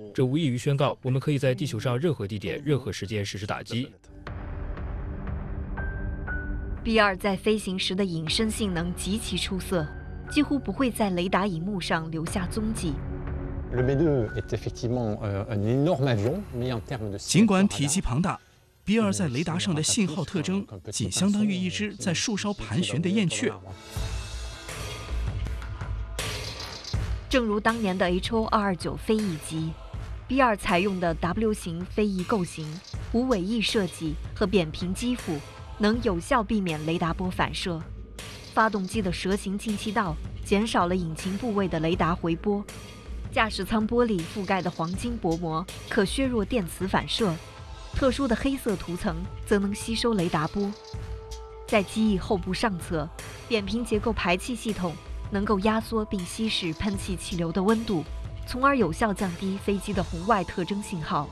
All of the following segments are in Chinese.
这无异于宣告我们可以在地球上任何地点、任何时间实施打击。 B2在飞行时的隐身性能极其出色，几乎不会在雷达荧幕上留下踪迹。 尽管体积庞大，B2在雷达上的信号特征仅相当于一只在树梢盘旋的燕雀。 正如当年的 HO229飞翼机 ，B2采用的 W 型飞翼构型、无尾翼设计和扁平机腹，能有效避免雷达波反射。发动机的蛇形进气道减少了引擎部位的雷达回波。驾驶舱玻璃覆盖的黄金薄膜可削弱电磁反射，特殊的黑色涂层则能吸收雷达波。在机翼后部上侧，扁平结构排气系统能够压缩并稀释喷气气流的温度，从而有效降低飞机的红外特征信号。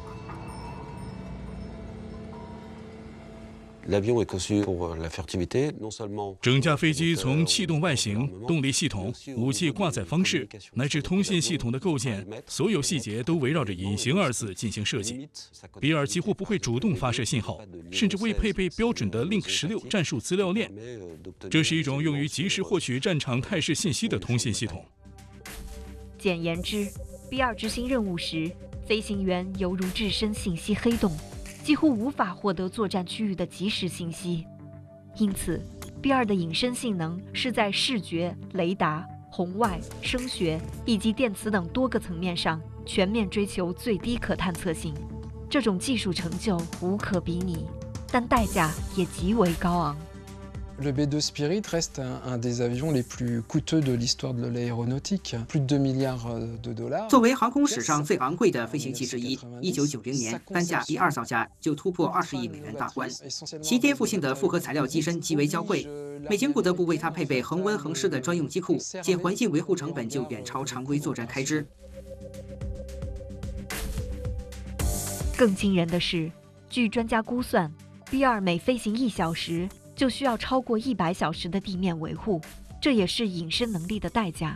整架飞机从气动外形、动力系统、武器挂载方式乃至通信系统的构建，所有细节都围绕着隐形二字进行设计。B2几乎不会主动发射信号，甚至未配备标准的 Link 16战术资料链。这是一种用于及时获取战场态势信息的通信系统。 简言之 ，B2执行任务时，飞行员犹如置身信息黑洞。几乎无法获得作战区域的即时信息，因此 B2的隐身性能是在视觉、雷达、红外、声学以及电磁等多个层面上全面追求最低可探测性。这种技术成就无可比拟，但代价也极为高昂。 Le B2 Spirit reste un des avions les plus coûteux de l'histoire de l'aéronautique, plus de 2 milliards de dollars. 作为航空史上最昂贵的飞行器之一，1990年单架B2造价就突破20亿美元大关。其颠覆性的复合材料机身极为娇贵，美军不得不为它配备恒温恒湿的专用机库，且环境维护成本就远超常规作战开支。 更惊人的是，据专家估算 ，B2每飞行1小时就需要超过100小时的地面维护，这也是隐身能力的代价。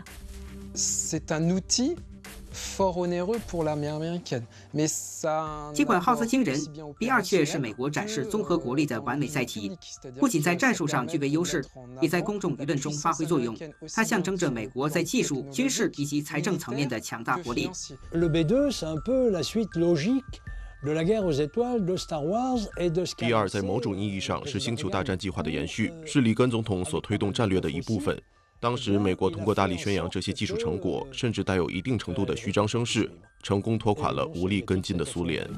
尽管耗资惊人，B2却是美国展示综合国力的完美载体。不仅在战术上具备优势，也在公众舆论中发挥作用。它象征着美国在技术、军事以及财政层面的强大活力。 B2在某种意义上是星球大战计划的延续，是里根总统所推动战略的一部分。当时，美国通过大力宣扬这些技术成果，甚至带有一定程度的虚张声势，成功拖垮了无力跟进的苏联。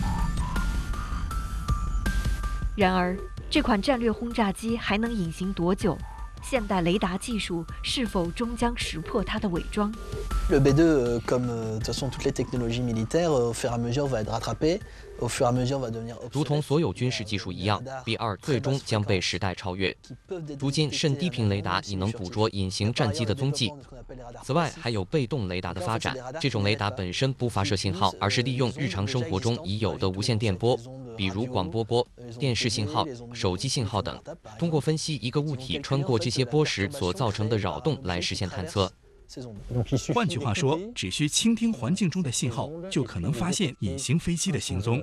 然而，这款战略轰炸机还能隐形多久？现代雷达技术是否终将识破它的伪装？ Le B2, comme de toute façon toutes les technologies militaires, au fur et à mesure va être rattrapé, au fur et à mesure va devenir obsolète. 如同所有军事技术一样 ，B2最终将被时代超越。如今，甚低频雷达已能捕捉隐形战机的踪迹。此外，还有被动雷达的发展。这种雷达本身不发射信号，而是利用日常生活中已有的无线电波，比如广播波、电视信号、手机信号等，通过分析一个物体穿过这些波时所造成的扰动来实现探测。 换句话说，只需倾听环境中的信号，就可能发现隐形飞机的行踪。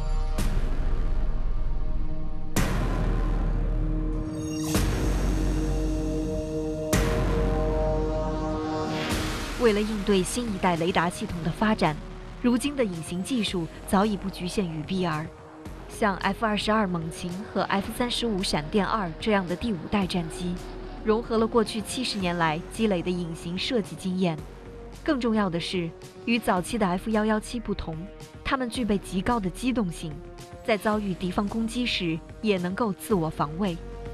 为了应对新一代雷达系统的发展，如今的隐形技术早已不局限于 B2， 像 F-22猛禽和 F-35闪电2这样的第5代战机。 融合了过去70年来积累的隐形设计经验。更重要的是，与早期的 F-117不同，它们具备极高的机动性，在遭遇敌方攻击时也能够自我防卫。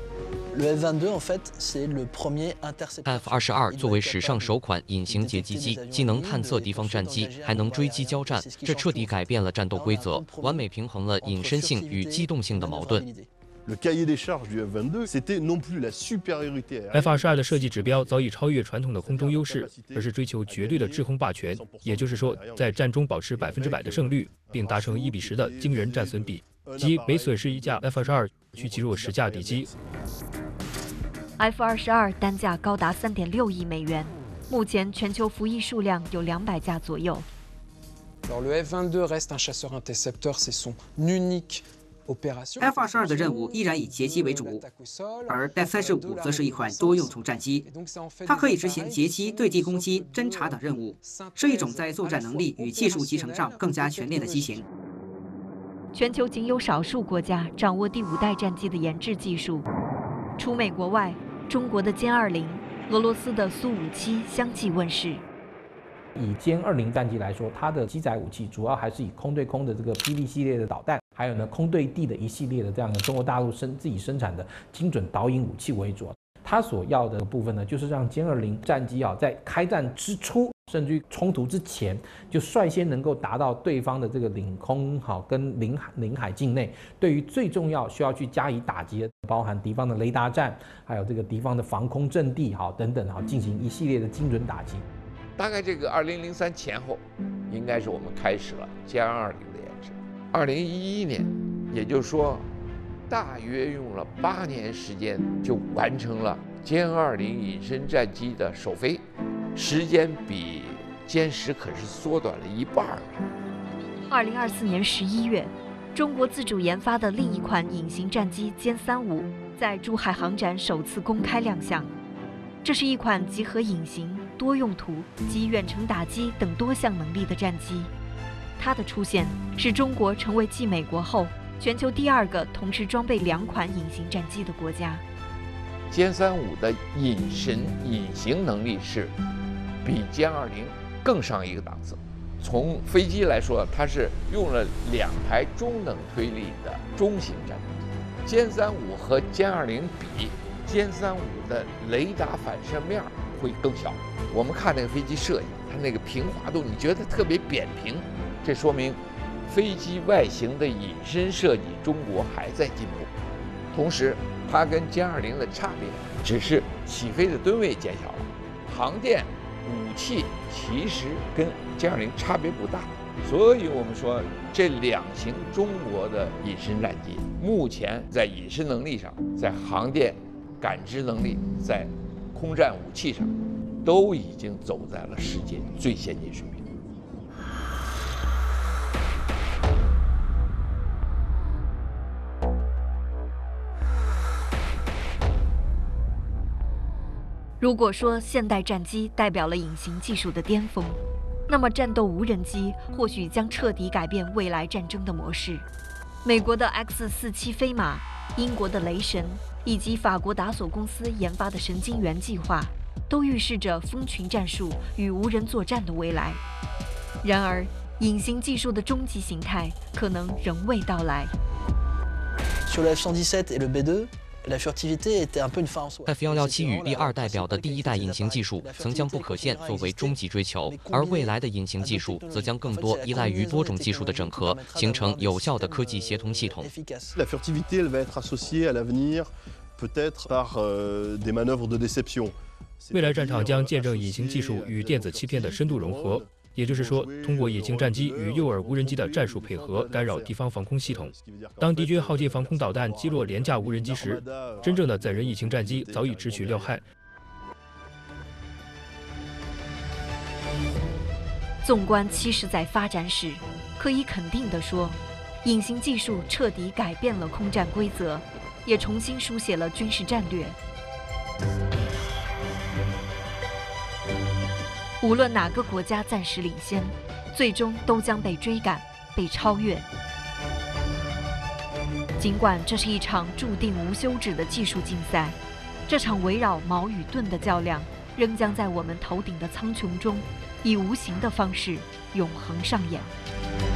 F-22作为史上首款隐形截击机，既能探测敌方战机，还能追击交战，这彻底改变了战斗规则，完美平衡了隐身性与机动性的矛盾。 Le cahier des charges du F-22, c'était non plus la supériorité. F-22的设计指标早已超越传统的空中优势，而是追求绝对的制空霸权，也就是说，在战中保持100%的胜率，并达成1比10的惊人战损比，即每损失1架 F-22需击落10架敌机。 F-22单价高达3.6亿美元，目前全球服役数量有200架左右。 Le F-22 reste un chasseur-intercepteur, c'est son unique F-22的任务依然以截击为主，而 F-35则是一款多用途战机，它可以执行截击、对地攻击、侦察等任务，是一种在作战能力与技术集成上更加全面的机型。 全球仅有少数国家掌握第5代战机的研制技术，除美国外，中国的歼20、俄罗斯的苏57相继问世。 以歼20战机来说，它的机载武器主要还是以空对空的这个霹雳系列的导弹，还有呢空对地的一系列的这样的中国大陆自己生产的精准导引武器为主。它所要的部分呢，就是让歼20战机在开战之初，甚至于冲突之前，就率先能够达到对方的这个领空跟领海境内，对于最重要需要去加以打击的，包含敌方的雷达站，还有这个敌方的防空阵地等等进行一系列的精准打击。 大概这个2003前后，应该是我们开始了歼20的研制。2011年，也就是说，大约用了8年时间就完成了歼20隐身战机的首飞，时间比歼10可是缩短了1半。 2024年11月，中国自主研发的另一款隐形战机歼35在珠海航展首次公开亮相。这是一款集合隐形、多用途及远程打击等多项能力的战机。它的出现使中国成为继美国后全球第2个同时装备2款隐形战机的国家。 歼35的隐形能力是比歼20更上一个档次。从飞机来说，它是用了2台中等推力的中型战斗机。歼35和歼20比，歼35的雷达反射面会更小。我们看那个飞机设计，它那个平滑度，你觉得特别扁平，这说明飞机外形的隐身设计，中国还在进步。同时，它跟歼20的差别只是起飞的吨位减小了，航电武器其实跟歼20差别不大。所以我们说，这2型中国的隐身战机，目前在隐身能力上，在航电感知能力，在空战武器上，都已经走在了世界最先进水平。 如果说现代战机代表了隐形技术的巅峰，那么战斗无人机或许将彻底改变未来战争的模式。美国的 X-47飞马、英国的雷神以及法国达索公司研发的神经元计划，都预示着蜂群战术与无人作战的未来。然而，隐形技术的终极形态可能仍未到来。 Sur le F-117 et le B2, la furtivité était un peu une fin en soi. F-117与 B2代表的第1代隐形技术曾将不可见作为终极追求，而未来的隐形技术则将更多依赖于多种技术的整合，形成有效的科技协同系统。 La furtivité, elle va être associée à l'avenir, peut-être par des manœuvres de déception. 未来战场将见证隐形技术与电子欺骗的深度融合。也就是说，通过隐形战机与诱饵无人机的战术配合，干扰敌方防空系统。当敌军耗尽防空导弹击落廉价无人机时，真正的载人隐形战机早已直取廖汉。 纵观70载发展史，可以肯定地说，隐形技术彻底改变了空战规则，也重新书写了军事战略。无论哪个国家暂时领先，最终都将被追赶、被超越。尽管这是一场注定无休止的技术竞赛，这场围绕矛与盾的较量，仍将在我们头顶的苍穹中，以无形的方式永恒上演。